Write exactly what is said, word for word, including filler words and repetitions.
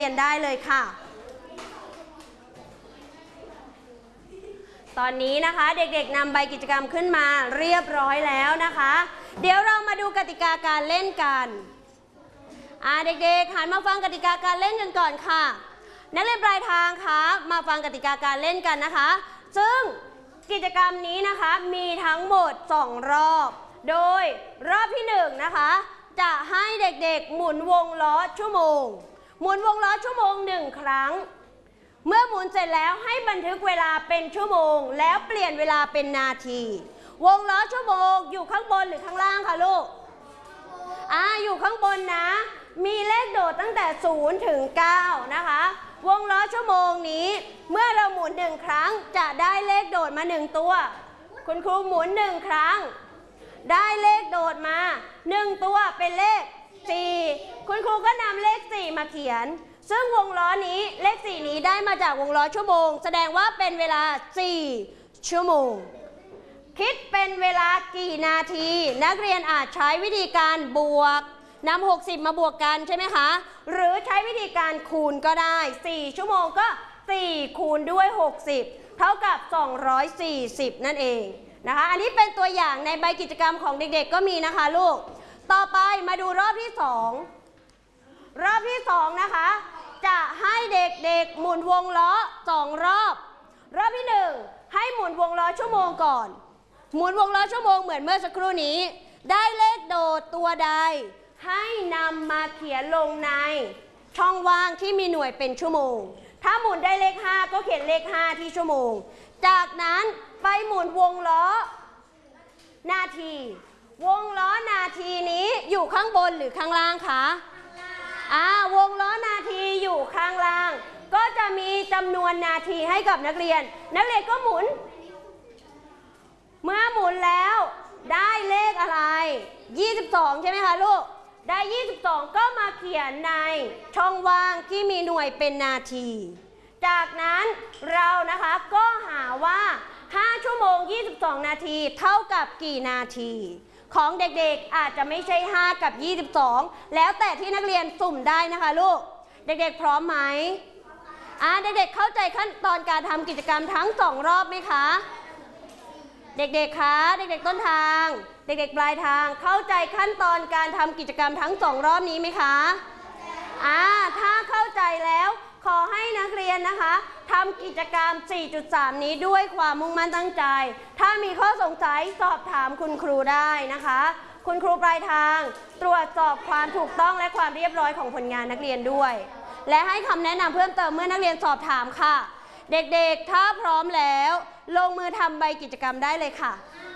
เรียนได้เลยค่ะตอนนี้นะคะเด็กๆนำใบกิจกรรมขึ้นมาเรียบร้อยแล้วนะคะเดี๋ยวเรามาดูกติกาการเล่นกันอ่าเด็กๆหันมาฟังกติกาการเล่นกันก่อนค่ะนักเรียนปลายทางคะมาฟังกติกาการเล่นกันนะคะซึ่งกิจกรรมนี้นะคะมีทั้งหมดสองรอบโดยรอบที่หนึ่งนะคะจะให้เด็กๆหมุนวงล้อชั่วโมงหมุนวงล้อชั่วโมงหนึ่งครั้งเมื่อหมุนเสร็จแล้วให้บันทึกเวลาเป็นชั่วโมงแล้วเปลี่ยนเวลาเป็นนาทีวงล้อชั่วโมงอยู่ข้างบนหรือข้างล่างคะลูกอ่าอยู่ข้างบนนะมีเลขโดดตั้งแต่ศูนย์ถึงเก้านะคะวงล้อชั่วโมงนี้เมื่อเราหมุนหนึ่งครั้งจะได้เลขโดดมาหนึ่งตัวคุณครูหมุนหนึ่งครั้งได้เลขโดดมาหนึ่งตัวเป็นเลขสี่คุณครูก็นำเลขสี่มาเขียนซึ่งวงล้อนี้เลขสี่นี้ได้มาจากวงล้อชั่วโมงแสดงว่าเป็นเวลาสี่ชั่วโมงคิดเป็นเวลากี่นาทีนักเรียนอาจใช้วิธีการบวกนำหกสิบมาบวกกันใช่ไหมคะหรือใช้วิธีการคูณก็ได้สี่ชั่วโมงก็สี่คูณด้วยหกสิบเท่ากับสองร้อยสี่สิบนั่นเองนะคะอันนี้เป็นตัวอย่างในใบกิจกรรมของเด็กๆก็มีนะคะลูกต่อไปมาดูรอบที่สองรอบที่สองนะคะจะให้เด็กๆหมุนวงล้อสองรอบรอบที่หนึ่งให้หมุนวงล้อชั่วโมงก่อนหมุนวงล้อชั่วโมงเหมือนเมื่อสักครู่นี้ได้เลขโดดตัวใดให้นำมาเขียนลงในช่องว่างที่มีหน่วยเป็นชั่วโมงถ้าหมุนได้เลขห้าก็เขียนเลขห้าที่ชั่วโมงจากนั้นไปหมุนวงล้อนาทีวงล้อนาทีนี้อยู่ข้างบนหรือข้างล่างคะอ่าวงล้อนาทีอยู่ข้างล่างก็จะมีจำนวนนาทีให้กับนักเรียนนักเรียนก็หมุนเมื่อหมุนแล้วได้เลขอะไรยี่สิบสองใช่ไหมคะลูกได้ยี่สิบสองก็มาเขียนในช่องว่างที่มีหน่วยเป็นนาทีจากนั้นเรานะคะก็หาว่าห้าชั่วโมงยี่สิบสองนาทีเท่ากับกี่นาทีของเด็กๆอาจจะไม่ใช่ห้ากับยี่สิบสองแล้วแต่ที่นักเรียนสุ่มได้นะคะลูกเด็กๆพร้อมไหมอ่าเด็กๆเข้าใจขั้นตอนการทำกิจกรรมทั้งสองรอบไหมคะเด็กๆคะเด็กๆต้นทางเด็กๆปลายทางเข้าใจขั้นตอนการทำกิจกรรมทั้งสองรอบนี้ไหมคะอ่าถ้าเข้าใจแล้วขอให้นักเรียนนะคะทำกิจกรรม สี่จุดสาม นี้ด้วยความมุ่งมั่นตั้งใจถ้ามีข้อสงสัยสอบถามคุณครูได้นะคะคุณครูปลายทางตรวจสอบความถูกต้องและความเรียบร้อยของผลงานนักเรียนด้วยและให้คำแนะนำเพิ่มเติมเมื่อนักเรียนสอบถามค่ะเด็กๆถ้าพร้อมแล้วลงมือทำใบกิจกรรมได้เลยค่ะ